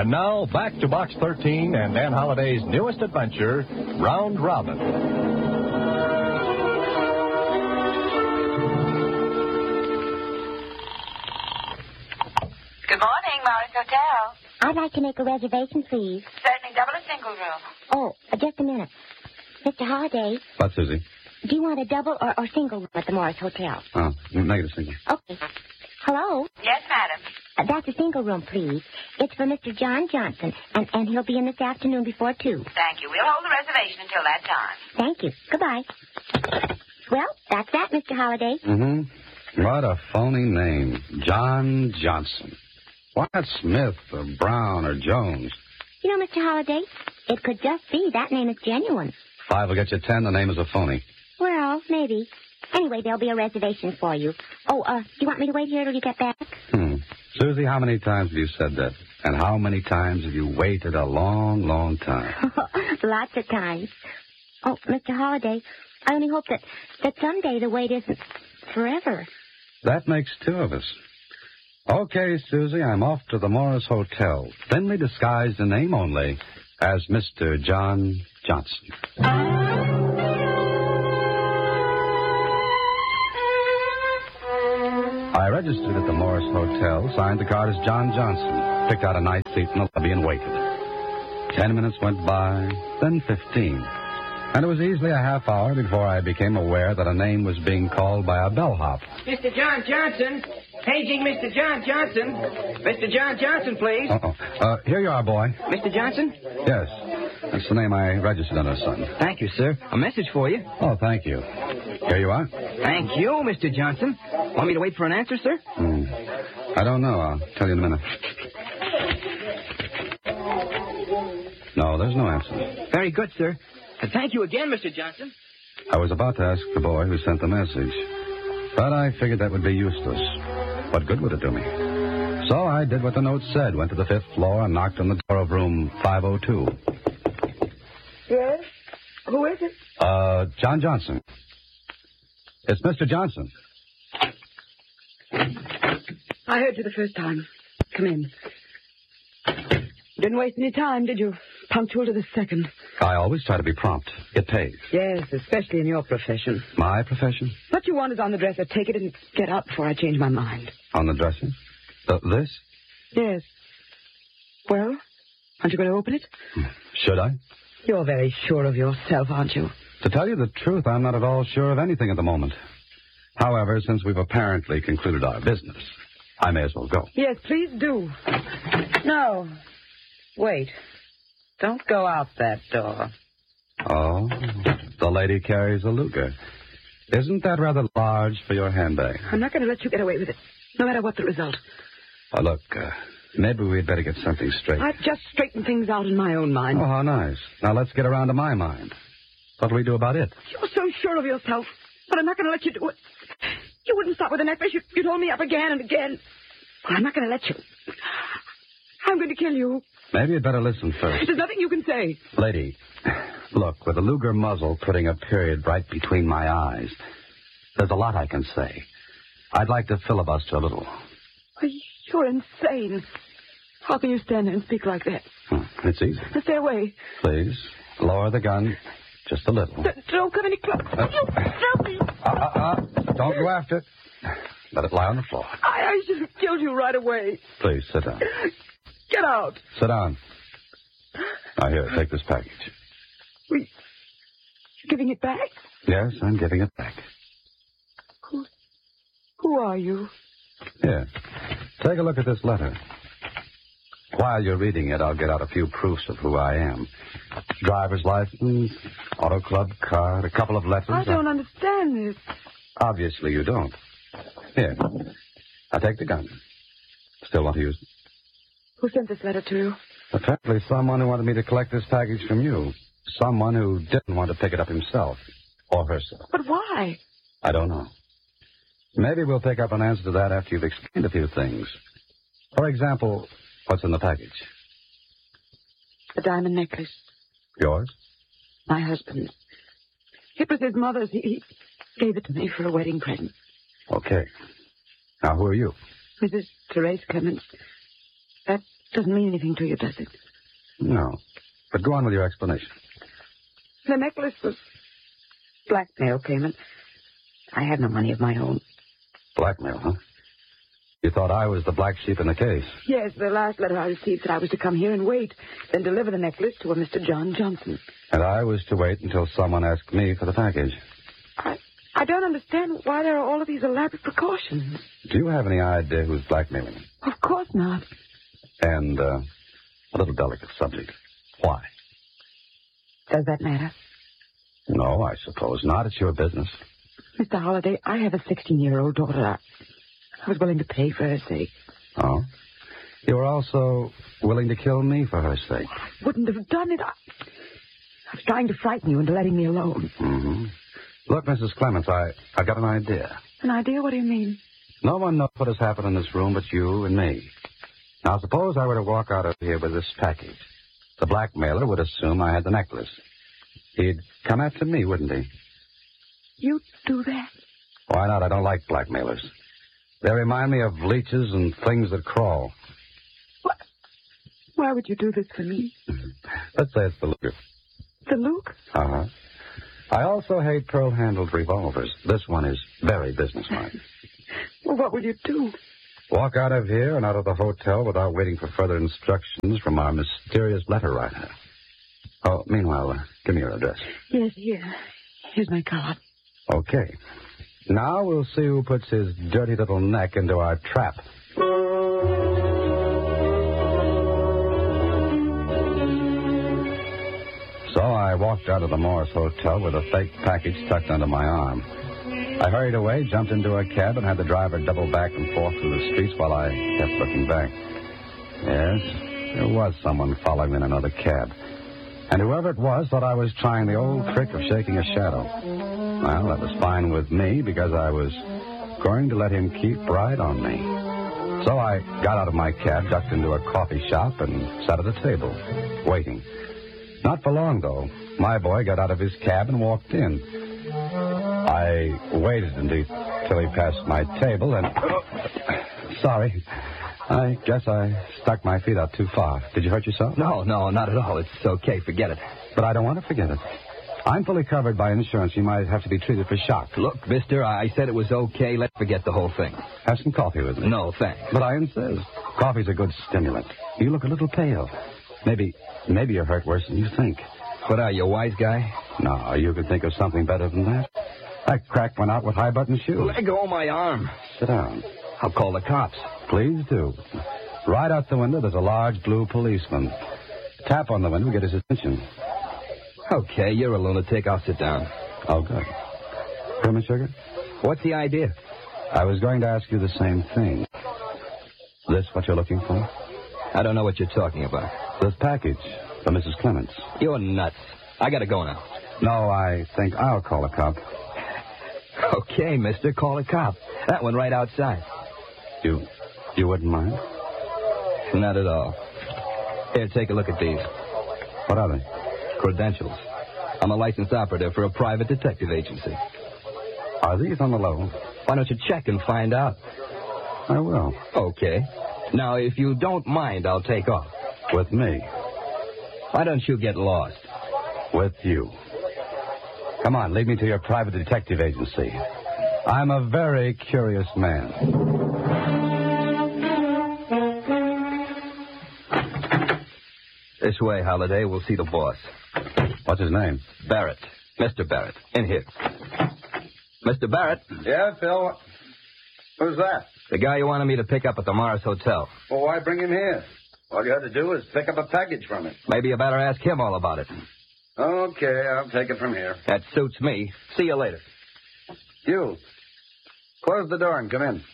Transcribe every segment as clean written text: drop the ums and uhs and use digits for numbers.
And now, back to Box 13 and Ann Holliday's newest adventure, Round Robin. Good morning, Morris Hotel. I'd like to make a reservation, please. Certainly, double a single room. Oh, just a minute. Mr. Holliday, What, Susie? do you want a double or single room at the Morris Hotel? Oh, make it a single. Okay. Hello? Yes, madam. That's a single room, please. It's for Mr. John Johnson, and he'll be in this afternoon before 2. Thank you. We'll hold the reservation until that time. Thank you. Goodbye. Well, that's that, Mr. Holliday. Mm-hmm. What a phony name. John Johnson. Why not Smith or Brown or Jones? You know, Mr. Holliday, it could just be that name is genuine. 5 will get you 10. The name is a phony. Well, maybe. Anyway, there'll be a reservation for you. Oh, do you want me to wait here till you get back? Susie, how many times have you said that? And how many times have you waited a long, long time? Lots of times. Oh, Mr. Holliday, I only hope that someday the wait isn't forever. That makes 2 of us. Okay, Susie, I'm off to the Morris Hotel, thinly disguised in name only as Mr. John Johnson. I registered at the Morris Hotel, signed the card as John Johnson, picked out a nice seat in the lobby and waited. 10 minutes went by, then 15. And it was easily a half hour before I became aware that a name was being called by a bellhop. Mr. John Johnson. Paging Mr. John Johnson. Mr. John Johnson, please. Here you are, boy. Mr. Johnson? Yes. That's the name I registered under, son. Thank you, sir. A message for you. Oh, thank you. Here you are. Thank you, Mr. Johnson. Want me to wait for an answer, sir? I don't know. I'll tell you in a minute. No, there's no answer. Very good, sir. Thank you again, Mr. Johnson. I was about to ask the boy who sent the message, but I figured that would be useless. What good would it do me? So I did what the note said, went to the 5th floor and knocked on the door of room 502. Yes? Who is it? John Johnson. It's Mr. Johnson. I heard you the first time. Come in. Didn't waste any time, did you? Punctual to the second. I always try to be prompt. It pays. Yes, especially in your profession. My profession? What you want is on the dresser. Take it and get out before I change my mind. On the dresser? This? Yes. Well, aren't you going to open it? Should I? You're very sure of yourself, aren't you? To tell you the truth, I'm not at all sure of anything at the moment. However, since we've apparently concluded our business, I may as well go. Yes, please do. No. Wait. Don't go out that door. Oh, the lady carries a Luger. Isn't that rather large for your handbag? I'm not going to let you get away with it, no matter what the result. Look, maybe we'd better get something straight. I've just straightened things out in my own mind. Oh, how nice. Now let's get around to my mind. What do we do about it? You're so sure of yourself, but I'm not going to let you do it. You wouldn't stop with the necklace. You'd hold me up again and again. Well, I'm not going to let you. I'm going to kill you. Maybe you'd better listen first. There's nothing you can say. Lady, look, with a Luger muzzle putting a period right between my eyes, there's a lot I can say. I'd like to filibuster a little. You're insane. How can you stand there and speak like that? It's easy. Now stay away. Please, lower the gun just a little. Don't come any closer. Stop me. Don't go after it. Let it lie on the floor. I should have killed you right away. Please, sit down. Get out. Sit down. Now, here, take this package. You're giving it back? Yes, I'm giving it back. Who are you? Here, take a look at this letter. While you're reading it, I'll get out a few proofs of who I am. Driver's license, auto club card, a couple of letters. I don't understand this. Obviously you don't. Here, I'll take the gun. Still want to use it? Who sent this letter to you? Apparently someone who wanted me to collect this package from you. Someone who didn't want to pick it up himself. Or herself. But why? I don't know. Maybe we'll take up an answer to that after you've explained a few things. For example, what's in the package? A diamond necklace. Yours? My husband's. It was his mother's. He gave it to me for a wedding present. Okay. Now, who are you? Mrs. Therese Clemens. That's Doesn't mean anything to you, does it? No. But go on with your explanation. The necklace was blackmail payment. I had no money of my own. Blackmail, huh? You thought I was the black sheep in the case. Yes, the last letter I received said I was to come here and wait, then deliver the necklace to a Mr. John Johnson. And I was to wait until someone asked me for the package. I don't understand why there are all of these elaborate precautions. Do you have any idea who's blackmailing me? Of course not. And, a little delicate subject. Why? Does that matter? No, I suppose not. It's your business. Mr. Holliday, I have a 16-year-old daughter. I was willing to pay for her sake. Oh? You were also willing to kill me for her sake. I wouldn't have done it. I was trying to frighten you into letting me alone. Mm-hmm. Look, Mrs. Clements, I got an idea. An idea? What do you mean? No one knows what has happened in this room but you and me. Now, suppose I were to walk out of here with this package. The blackmailer would assume I had the necklace. He'd come after me, wouldn't he? You'd do that? Why not? I don't like blackmailers. They remind me of leeches and things that crawl. What? Why would you do this for me? Let's say it's the Luger. The Luke? Uh-huh. I also hate pearl-handled revolvers. This one is very businesslike. Well, what will you do? Walk out of here and out of the hotel without waiting for further instructions from our mysterious letter writer. Oh, meanwhile, give me your address. Yes, here. Here's my card. Okay. Now we'll see who puts his dirty little neck into our trap. So I walked out of the Morris Hotel with a fake package tucked under my arm. I hurried away, jumped into a cab, and had the driver double back and forth through the streets while I kept looking back. Yes, there was someone following in another cab. And whoever it was thought I was trying the old trick of shaking a shadow. Well, that was fine with me because I was going to let him keep right on me. So I got out of my cab, ducked into a coffee shop, and sat at a table, waiting. Not for long, though. My boy got out of his cab and walked in. I waited until he passed my table and... Sorry. I guess I stuck my feet out too far. Did you hurt yourself? No, not at all. It's okay. Forget it. But I don't want to forget it. I'm fully covered by insurance. You might have to be treated for shock. Look, mister, I said it was okay. Let's forget the whole thing. Have some coffee with me. No, thanks. But I insist. Coffee's a good stimulant. You look a little pale. Maybe you're hurt worse than you think. What are you, a wise guy? No, you could think of something better than that. That crack went out with high-button shoes. Let go of my arm. Sit down. I'll call the cops. Please do. Right out the window, there's a large blue policeman. Tap on the window, get his attention. Okay, you're a lunatic. I'll sit down. Oh, good. Permit, sugar? What's the idea? I was going to ask you the same thing. This what you're looking for? I don't know what you're talking about. This package for Mrs. Clements. You're nuts. I gotta go now. No, I think I'll call a cop. Okay, mister, call a cop. That one right outside. You wouldn't mind? Not at all. Here, take a look at these. What are they? Credentials. I'm a licensed operative for a private detective agency. Are these on the level? Why don't you check and find out? I will. Okay. Now, if you don't mind, I'll take off. With me? Why don't you get lost? With you. Come on, lead me to your private detective agency. I'm a very curious man. This way, Holliday. We'll see the boss. What's his name? Barrett. Mr. Barrett. In here. Mr. Barrett. Yeah, Phil. Who's that? The guy you wanted me to pick up at the Morris Hotel. Well, why bring him here? All you had to do is pick up a package from him. Maybe you better ask him all about it. Okay, I'll take it from here. That suits me. See you later. You. Close the door and come in.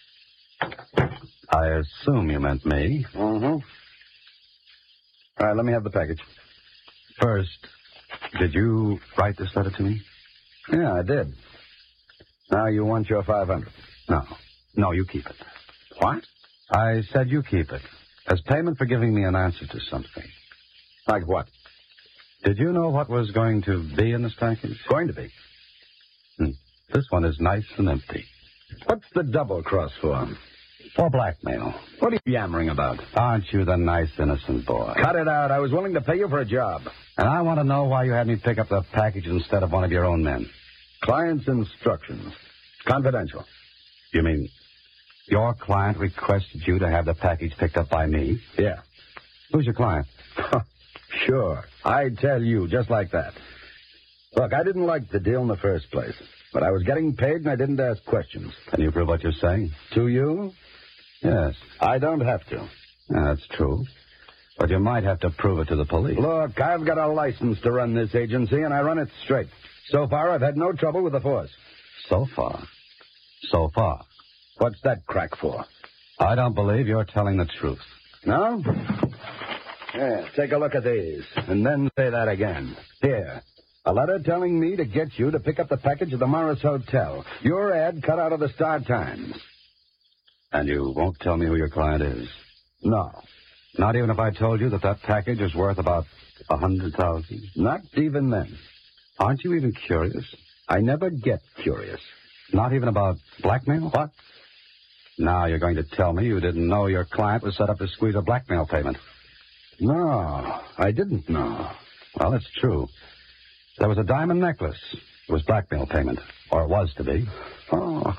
I assume you meant me. Mm-hmm. All right, let me have the package. First, did you write this letter to me? Yeah, I did. Now you want your $500. No, you keep it. What? I said you keep it. As payment for giving me an answer to something. Like what? Did you know what was going to be in this package? Going to be. This one is nice and empty. What's the double cross for? For blackmail. What are you yammering about? Aren't you the nice, innocent boy? Cut it out. I was willing to pay you for a job. And I want to know why you had me pick up the package instead of one of your own men. Client's instructions. Confidential. You mean your client requested you to have the package picked up by me? Yeah. Who's your client? Sure. I tell you, just like that. Look, I didn't like the deal in the first place, but I was getting paid and I didn't ask questions. Can you prove what you're saying? To you? Yes. I don't have to. Yeah, that's true. But you might have to prove it to the police. Look, I've got a license to run this agency, and I run it straight. So far, I've had no trouble with the force. So far. So far. What's that crack for? I don't believe you're telling the truth. No? Yeah, take a look at these, and then say that again. Here. A letter telling me to get you to pick up the package at the Morris Hotel. Your ad cut out of the Star-Times. And you won't tell me who your client is? No. Not even if I told you that package is worth about $100,000? Not even then. Aren't you even curious? I never get curious. Not even about blackmail? What? Now you're going to tell me you didn't know your client was set up to squeeze a blackmail payment. No, I didn't know. Well, it's true. There was a diamond necklace. It was blackmail payment. Or it was to be. Oh,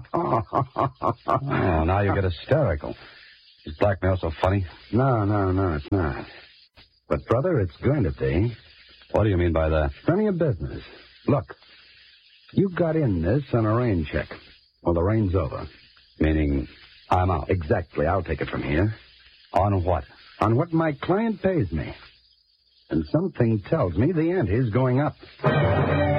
now you get hysterical. Is blackmail so funny? No, it's not. But, brother, it's going to be. What do you mean by that? None of your business. Look, you got in this on a rain check. Well, the rain's over. Meaning I'm out? Exactly. I'll take it from here. On what? On what my client pays me. And something tells me the ante is going up.